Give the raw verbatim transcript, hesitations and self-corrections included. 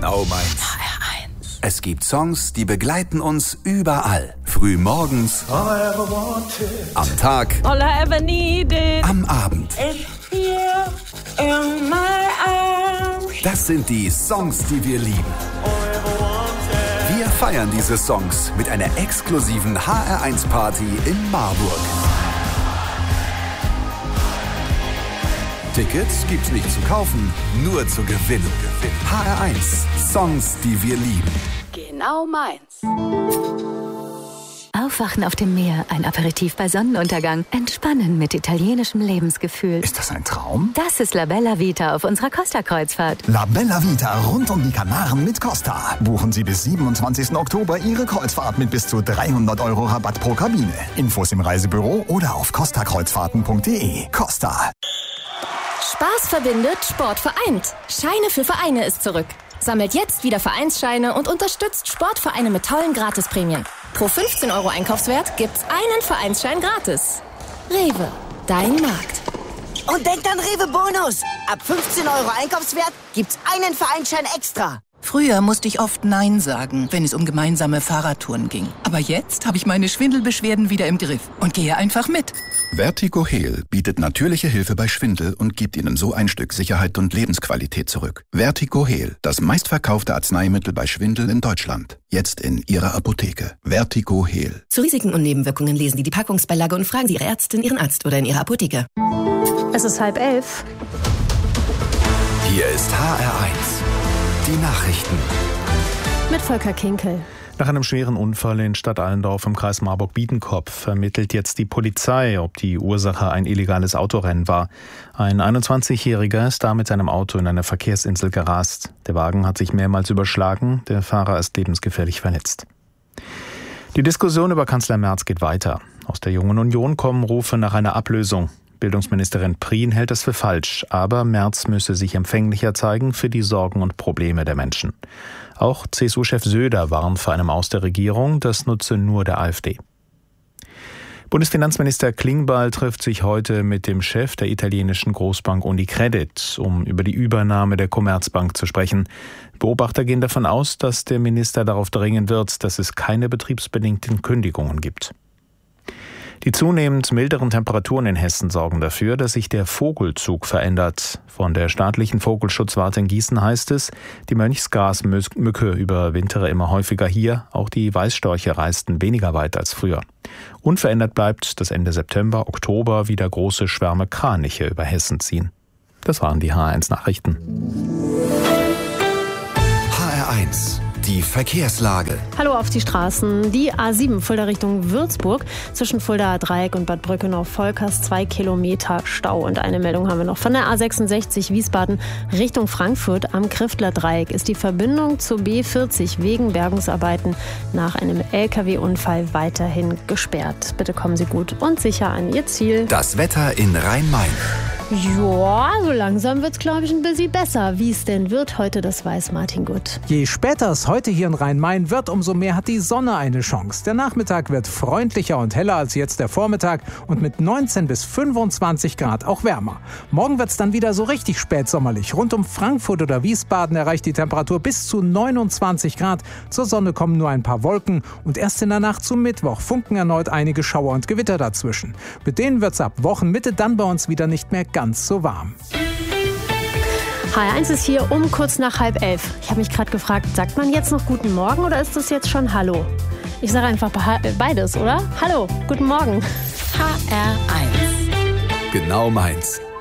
Genau meins. H R eins. Es gibt Songs, die begleiten uns überall. Früh morgens, am Tag, All I ever needed. am Abend. It's here in my arms. Das sind die Songs, die wir lieben. Wir feiern diese Songs mit einer exklusiven H R eins Party in Marburg. Tickets gibt's nicht zu kaufen, nur zu gewinnen. H R eins, Songs, die wir lieben. Genau meins. Aufwachen auf dem Meer, ein Aperitif bei Sonnenuntergang, entspannen mit italienischem Lebensgefühl. Ist das ein Traum? Das ist La Bella Vita auf unserer Costa-Kreuzfahrt. La Bella Vita rund um die Kanaren mit Costa. Buchen Sie bis siebenundzwanzigsten Oktober Ihre Kreuzfahrt mit bis zu dreihundert Euro Rabatt pro Kabine. Infos im Reisebüro oder auf costa kreuzfahrten punkt de. Costa. Spaß verbindet, Sport vereint. Scheine für Vereine ist zurück. Sammelt jetzt wieder Vereinsscheine und unterstützt Sportvereine mit tollen Gratisprämien. Pro fünfzehn Euro Einkaufswert gibt's einen Vereinsschein gratis. Rewe, dein Markt. Und denkt an Rewe Bonus. Ab fünfzehn Euro Einkaufswert gibt's einen Vereinsschein extra. Früher musste ich oft Nein sagen, wenn es um gemeinsame Fahrradtouren ging. Aber jetzt habe ich meine Schwindelbeschwerden wieder im Griff und gehe einfach mit. Vertigo Heal bietet natürliche Hilfe bei Schwindel und gibt Ihnen so ein Stück Sicherheit und Lebensqualität zurück. Vertigo Heal, das meistverkaufte Arzneimittel bei Schwindel in Deutschland. Jetzt in Ihrer Apotheke. Vertigo Heal. Zu Risiken und Nebenwirkungen lesen Sie die Packungsbeilage und fragen Sie Ihre Ärztin, Ihren Arzt oder in Ihrer Apotheke. Es ist halb elf. Hier ist H R eins. Die Nachrichten. Mit Volker Kinkel. Nach einem schweren Unfall in Stadt Allendorf im Kreis Marburg-Biedenkopf ermittelt jetzt die Polizei, ob die Ursache ein illegales Autorennen war. Ein einundzwanzigjähriger ist da mit seinem Auto in einer Verkehrsinsel gerast. Der Wagen hat sich mehrmals überschlagen, der Fahrer ist lebensgefährlich verletzt. Die Diskussion über Kanzler Merz geht weiter. Aus der Jungen Union kommen Rufe nach einer Ablösung. Bildungsministerin Prien hält das für falsch, aber Merz müsse sich empfänglicher zeigen für die Sorgen und Probleme der Menschen. Auch C S U-Chef Söder warnt vor einem Aus der Regierung, das nutze nur der AfD. Bundesfinanzminister Klingbeil trifft sich heute mit dem Chef der italienischen Großbank Unicredit, um über die Übernahme der Commerzbank zu sprechen. Beobachter gehen davon aus, dass der Minister darauf dringen wird, dass es keine betriebsbedingten Kündigungen gibt. Die zunehmend milderen Temperaturen in Hessen sorgen dafür, dass sich der Vogelzug verändert. Von der staatlichen Vogelschutzwarte in Gießen heißt es, die Mönchsgrasmücke überwintere immer häufiger hier, auch die Weißstorche reisten weniger weit als früher. Unverändert bleibt, dass Ende September, Oktober wieder große Schwärme Kraniche über Hessen ziehen. Das waren die H R eins Nachrichten. H R eins. Die Verkehrslage. Hallo auf die Straßen. Die A sieben Fulda Richtung Würzburg. Zwischen Fulda Dreieck und Bad Brückenau-Volkers zwei Kilometer Stau. Und eine Meldung haben wir noch. Von der A sechsundsechzig Wiesbaden Richtung Frankfurt am Kriftler Dreieck ist die Verbindung zur B vierzig wegen Bergungsarbeiten nach einem L K W-Unfall weiterhin gesperrt. Bitte kommen Sie gut und sicher an Ihr Ziel. Das Wetter in Rhein-Main. Ja, so langsam wird's, glaube ich, ein bisschen besser. Wie es denn wird heute, das weiß Martin Gut. Je später es heute hier in Rhein-Main wird, umso mehr hat die Sonne eine Chance. Der Nachmittag wird freundlicher und heller als jetzt der Vormittag und mit neunzehn bis fünfundzwanzig Grad auch wärmer. Morgen wird's dann wieder so richtig spätsommerlich. Rund um Frankfurt oder Wiesbaden erreicht die Temperatur bis zu neunundzwanzig Grad. Zur Sonne kommen nur ein paar Wolken und erst in der Nacht zum Mittwoch funken erneut einige Schauer und Gewitter dazwischen. Mit denen wird's ab Wochenmitte dann bei uns wieder nicht mehr ganz so warm. H R eins ist hier um kurz nach halb elf. Ich habe mich gerade gefragt, sagt man jetzt noch Guten Morgen oder ist das jetzt schon Hallo? Ich sage einfach beides, oder? Hallo, guten Morgen. H R eins. Genau meins.